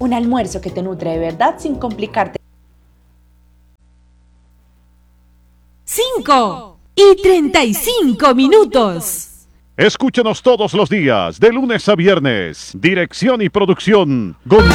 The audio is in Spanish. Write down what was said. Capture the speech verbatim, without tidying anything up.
Un almuerzo que te nutre de verdad sin complicarte. cinco y treinta y cinco minutos. Escúchanos todos los días, de lunes a viernes. Dirección y producción, Gonzalo